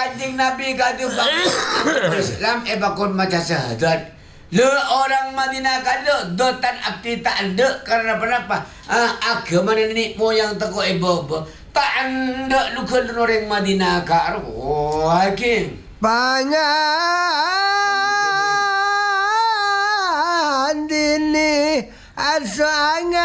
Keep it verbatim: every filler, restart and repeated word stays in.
kancing Nabi kata Islam eh bakun macam sahadat. Le orang Madinah kata dotan akti tak ada karena kenapa? Ah, agama nenek moyang teko ibu tak ada luka orang Madinah karo. Oh, hakim. Banyak